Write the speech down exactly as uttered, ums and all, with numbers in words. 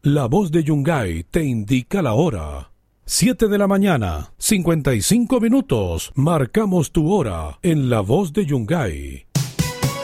La voz de Yungay te indica la hora. Siete de la mañana, cincuenta y cinco minutos. Marcamos tu hora en La voz de Yungay.